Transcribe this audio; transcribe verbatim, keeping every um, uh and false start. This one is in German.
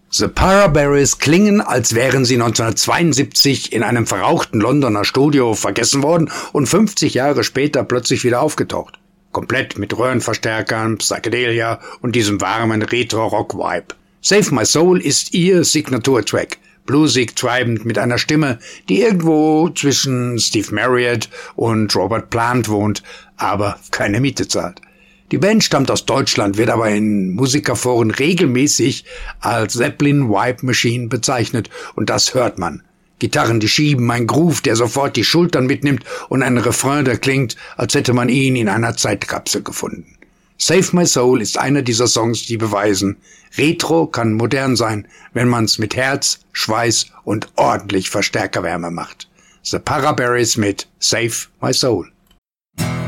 The Paraberries klingen, als wären sie neunzehnhundertzweiundsiebzig in einem verrauchten Londoner Studio vergessen worden und fünfzig Jahre später plötzlich wieder aufgetaucht. Komplett mit Röhrenverstärkern, Psychedelia und diesem warmen Retro-Rock-Vibe. Save My Soul ist ihr Signaturtrack, bluesig treibend mit einer Stimme, die irgendwo zwischen Steve Marriott und Robert Plant wohnt, aber keine Miete zahlt. Die Band stammt aus Deutschland, wird aber in Musikerforen regelmäßig als Zeppelin Vibe Machine bezeichnet und das hört man. Gitarren, die schieben, ein Groove, der sofort die Schultern mitnimmt und ein Refrain, der klingt, als hätte man ihn in einer Zeitkapsel gefunden. Save My Soul ist einer dieser Songs, die beweisen, Retro kann modern sein, wenn man's mit Herz, Schweiß und ordentlich Verstärkerwärme macht. The Paraberries mit Save My Soul.